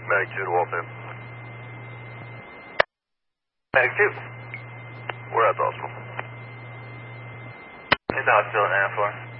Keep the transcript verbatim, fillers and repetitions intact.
Medic two to Waltham. Medic two. We're at the hospital. He's the hospital at nine oh four.